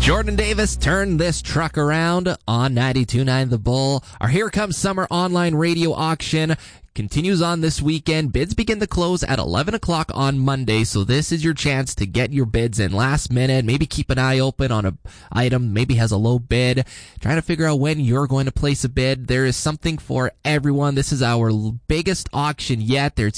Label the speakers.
Speaker 1: Jordan Davis turned this truck around on 92.9 The Bull. Our Here Comes Summer online radio auction continues on this weekend. Bids begin to close at 11 o'clock on Monday, so this is your chance to get your bids in last minute. Maybe keep an eye open on an item, maybe has a low bid. Trying to figure out when you're going to place a bid. There is something for everyone. This is our biggest auction yet. There's